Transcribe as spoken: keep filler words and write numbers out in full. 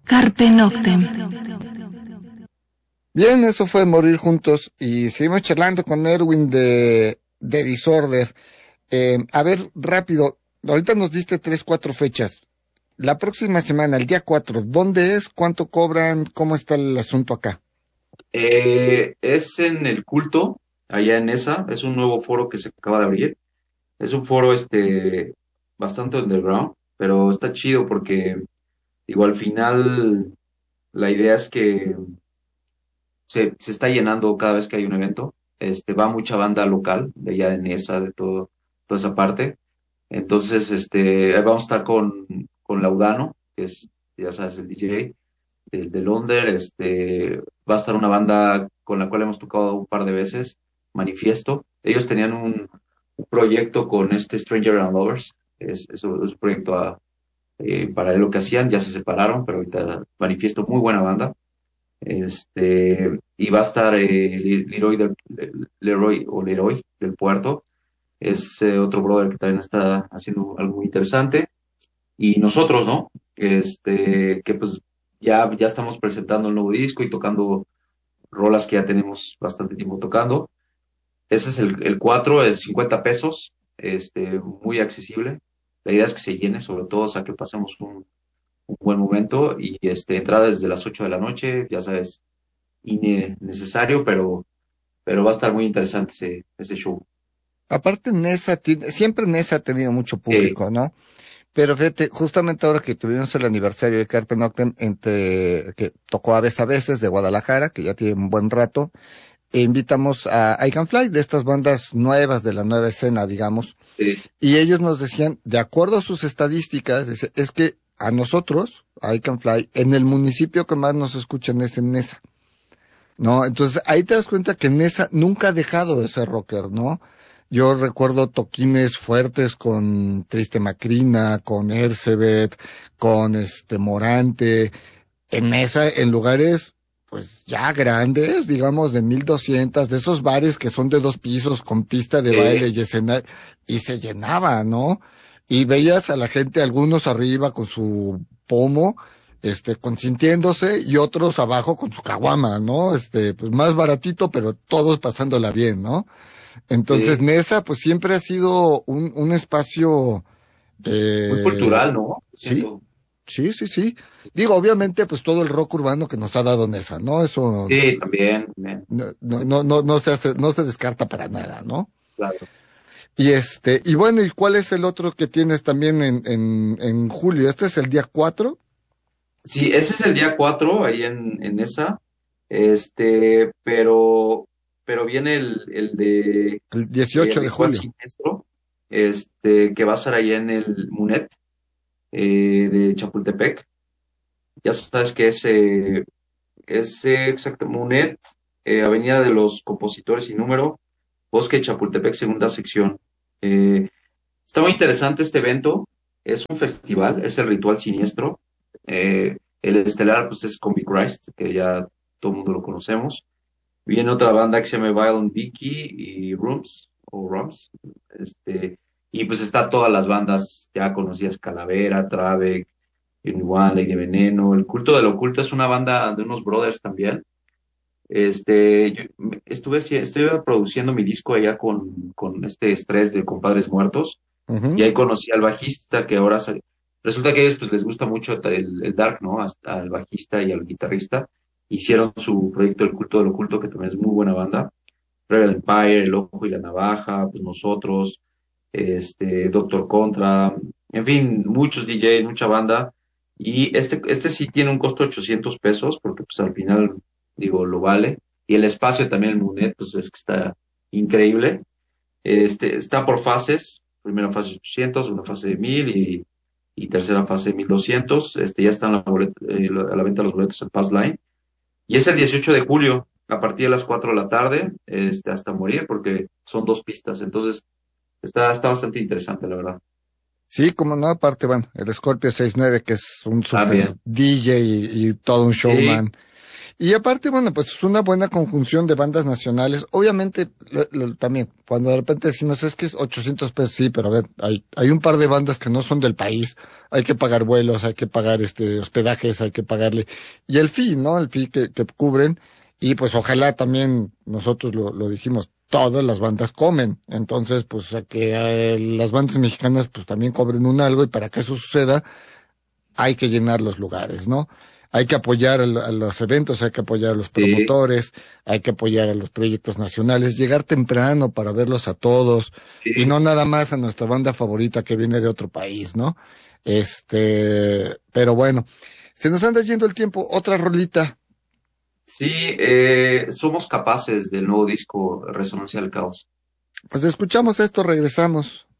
Carpe Noctem. Bien, eso fue Morir Juntos y seguimos charlando con Erwin de, de Disorder. Eh, a ver, rápido, ahorita nos diste tres, cuatro fechas. La próxima semana, el día cuatro, ¿dónde es? ¿Cuánto cobran? ¿Cómo está el asunto acá? Eh, es en el culto, allá en esa, es un nuevo foro que se acaba de abrir. Es un foro este bastante underground, pero está chido porque digo, al final la idea es que se, se está llenando cada vez que hay un evento. Este, va mucha banda local, de allá en esa, de todo, toda esa parte. Entonces, este, ahí vamos a estar con, con Laudano, que es, ya sabes, el D J del de Londres. Este, va a estar una banda con la cual hemos tocado un par de veces, Manifiesto. Ellos tenían un, un proyecto con este Stranger and Lovers. Es, es, un es un proyecto a, eh, paralelo que hacían, ya se separaron, pero ahorita Manifiesto, muy buena banda. Este, y va a estar eh, Leroy, del, Leroy o Leroy del Puerto, es eh, otro brother que también está haciendo algo muy interesante. Y nosotros, ¿no? Este, que pues ya, ya estamos presentando el nuevo disco y tocando rolas que ya tenemos bastante tiempo tocando. Ese es el, el cuatro, es cincuenta pesos, este, muy accesible. La idea es que se llene, sobre todo, o sea, que pasemos un, un buen momento y este, entrada desde las ocho de la noche, ya sabes, innecesario, pero, pero va a estar muy interesante ese, ese show. Aparte, Nesa, tiene- siempre Nesa ha tenido mucho Sí, público, ¿no? Pero fíjate, justamente ahora que tuvimos el aniversario de Carpe Noctem, entre, que tocó Aves a veces de Guadalajara, que ya tiene un buen rato, e invitamos a I Can Fly, de estas bandas nuevas, de la nueva escena, digamos, sí, y ellos nos decían, de acuerdo a sus estadísticas, dice, es que a nosotros, a I Can Fly, en el municipio que más nos escuchan es en Nesa, ¿no? Entonces ahí te das cuenta que Nesa nunca ha dejado de ser rocker, ¿no? Yo recuerdo toquines fuertes con Triste Macrina, con Ercebet, con este Morante, en Nesa, en lugares pues ya grandes, digamos de mil doscientas, de esos bares que son de dos pisos con pista de sí, baile y escenario, y se llenaba, ¿no? Y veías a la gente, algunos arriba con su pomo, este, consintiéndose, y otros abajo con su caguama, ¿no? Este, pues más baratito, pero todos pasándola bien, ¿no? Entonces, sí. Nesa, pues siempre ha sido un, un espacio, Muy eh, cultural, ¿no? sí, Siento. sí, sí, sí. Digo, obviamente, pues todo el rock urbano que nos ha dado Nesa, ¿no? Eso Sí, también, también, no, no, no, no, no se hace, no se descarta para nada, ¿no? claro. Y este, y bueno, ¿y cuál es el otro que tienes también en, en, en julio? Este es el día cuatro, Sí, ese es el día cuatro ahí en, en esa. Este, pero, pero viene el, el de el eh, dieciocho de Ritual julio. Siniestro, este, que va a ser ahí en el Munet eh, de Chapultepec. Ya sabes que es, eh, es eh, exacto, Munet, eh, Avenida de los Compositores y número, Bosque de Chapultepec, segunda sección. Eh, Está muy interesante este evento. Es un festival, es el Ritual Siniestro. Eh, el estelar pues es Combi Christ, que ya todo el mundo lo conocemos. Viene otra banda que se llama Violent Vicky y Rooms, o Rums. Este, y pues está todas las bandas ya conocidas, Calavera, Travek, One, Ley de Veneno. El Culto del Oculto es una banda de unos brothers también. Este, yo estuve, estuve produciendo mi disco allá con, con este estrés de Compadres Muertos y Ujú. ahí conocí al bajista que ahora se- resulta que a ellos pues les gusta mucho el, el dark, ¿no? Hasta al bajista y al guitarrista. Hicieron su proyecto El Culto del Oculto, que también es muy buena banda. Rebel Empire, El Ojo y la Navaja, pues nosotros, este, Doctor Contra, en fin, muchos D Js, mucha banda. Y este, este sí tiene un costo de ochocientos pesos, porque pues al final, digo, lo vale. Y el espacio también, el Munet, pues es que está increíble. Este, está por fases, primera fase ochocientos, segunda fase de mil y, y tercera fase de mil doscientos. Este, ya están a la, bolet- eh, a la venta los boletos en Passline. Y es el dieciocho de julio, a partir de las cuatro de la tarde, este, hasta morir, porque son dos pistas. Entonces, está, está bastante interesante, la verdad. Sí, como no, aparte, bueno, el Scorpio sesenta y nueve, que es un super También. D J y, y todo un Sí, showman. Y aparte, bueno, pues es una buena conjunción de bandas nacionales. Obviamente, lo- lo- también, cuando de repente decimos, es que es ochocientos pesos, sí, pero a ver, hay, hay un par de bandas que no son del país. Hay que pagar vuelos, hay que pagar este hospedajes, hay que pagarle. Y el fee, ¿no? El fee que, que cubren. Y pues ojalá también, nosotros lo, lo dijimos, todas las bandas comen. Entonces, pues a que eh, las bandas mexicanas pues también cobren un algo y para que eso suceda, hay que llenar los lugares, ¿no? Hay que apoyar a, a los eventos, hay que apoyar a los Sí, promotores, hay que apoyar a los proyectos nacionales, llegar temprano para verlos a todos y sí, no nada más a nuestra banda favorita que viene de otro país, ¿no? Este, pero bueno, se nos anda yendo el tiempo. Otra rolita. sí, eh, somos capaces del nuevo disco Resonancia del Caos. Pues escuchamos esto, regresamos.